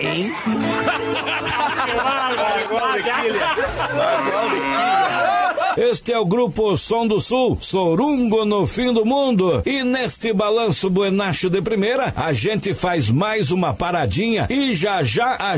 hein? Este é o grupo Som do Sul, Sorungo no fim do mundo. E neste balanço buenacho de primeira, a gente faz mais uma paradinha e já já a